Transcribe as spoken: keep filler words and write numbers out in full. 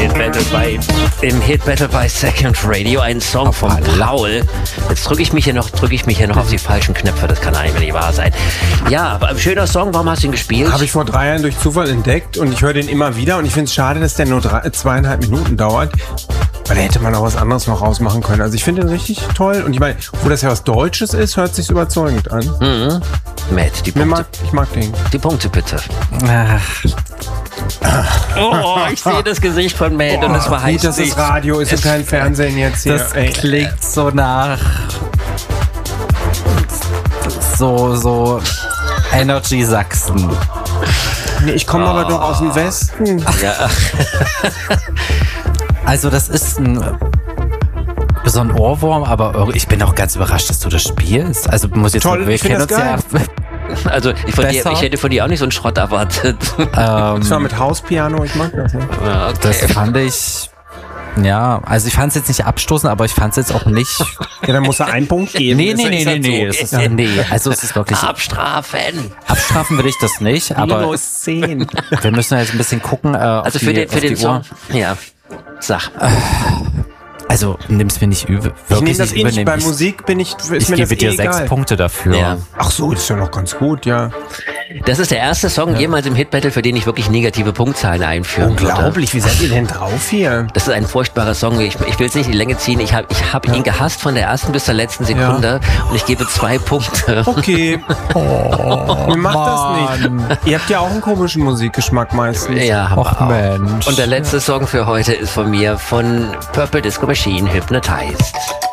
Hit Battle bei, im Hit Battle bei Second Radio, ein Song von Paul. Jetzt drücke ich mich hier noch, drücke ich mich hier noch auf die falschen Knöpfe, das kann eigentlich nicht wahr sein. Ja, aber ein schöner Song, warum hast du ihn gespielt? Habe ich vor drei Jahren durch Zufall entdeckt und ich höre den immer wieder und ich finde es schade, dass der nur drei, zweieinhalb Minuten dauert. Weil da hätte man auch was anderes noch rausmachen können. Also ich finde den richtig toll. Und ich meine, wo das ja was Deutsches ist, hört sich überzeugend an. Mhm. Matt, die Punkte. Mag, ich mag den. Die Punkte bitte. Ach. Oh, ich sehe das Gesicht von Matt und es verheißt Gut, dass nichts. das Radio ist und kein Fernsehen jetzt hier. Das Ey. klingt so nach so, so Energy Sachsen. Nee, ich komme oh. aber doch aus dem Westen. Ja. Also das ist ein, so ein Ohrwurm, aber ich bin auch ganz überrascht, dass du das spielst. Also muss jetzt Toll, wir ich finde das geil. Ja Also ich, von dir, ich hätte von dir auch nicht so einen Schrott erwartet. Ähm, das war mit Hauspiano, ich mag das. Ne? Ja, okay. Das fand ich, ja, also ich fand es jetzt nicht abstoßend, aber ich fand es jetzt auch nicht. Ja, dann muss er einen Punkt geben. Nee, nee, Ist- nee, ist nee, halt nee, so. es ist, ja, nee, also es ist wirklich, Abstrafen. abstrafen will ich das nicht, aber Minus zehn. wir müssen jetzt ein bisschen gucken. Äh, Also auf für die, den, für auf den die Uhr. Song. Ja. Sag. Also nimm's mir nicht übel. Ich nehme Wirklich das eh nicht. übel. Bei Ich, Musik bin ich, ist ich mir das gebe dir eh sechs egal. Punkte dafür. Ja. Ach so, das ist ja noch ganz gut, ja. Das ist der erste Song jemals im Hit Battle, für den ich wirklich negative Punktzahlen einführen würde. Unglaublich, wie seid ihr denn drauf hier? Das ist ein furchtbarer Song. Ich, ich will es nicht in die Länge ziehen. Ich habe ich hab ihn gehasst von der ersten bis zur letzten Sekunde und ich gebe zwei Punkte. Okay. Oh, Mir macht das nicht. Ihr habt ja auch einen komischen Musikgeschmack meistens. Ja, haben Och, wir auch. Mensch. Und der letzte Song für heute ist von mir, von Purple Disco Machine, Hypnotized.